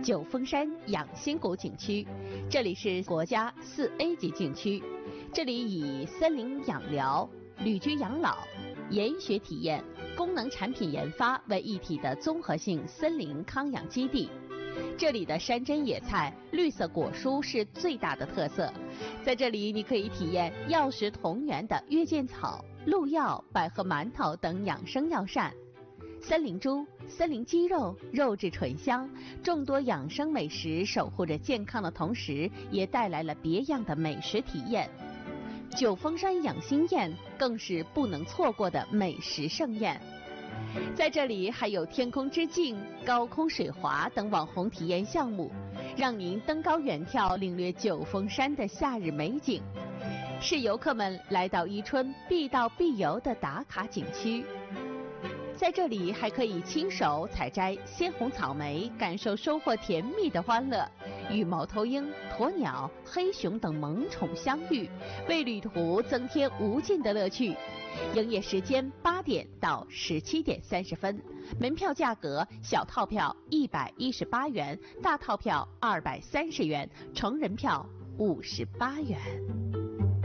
九峰山养心谷景区，这里是国家4A 级景区，这里以森林养疗、旅居养老、研学体验、功能产品研发为一体的综合性森林康养基地。这里的山珍野菜、绿色果蔬是最大的特色。在这里，你可以体验药食同源的月见草、鹿药、百合馒头等养生药膳。森林猪、森林鸡肉，肉质醇香，众多养生美食守护着健康的同时，也带来了别样的美食体验。九峰山养心宴更是不能错过的美食盛宴。在这里还有天空之镜、高空水滑等网红体验项目，让您登高远眺，领略九峰山的夏日美景，是游客们来到伊春必到必游的打卡景区。在这里还可以亲手采摘鲜红草莓，感受收获甜蜜的欢乐，与猫头鹰、鸵鸟、黑熊等萌宠相遇，为旅途增添无尽的乐趣。营业时间8点到17点30分，门票价格：小套票118元，大套票230元，成人票58元。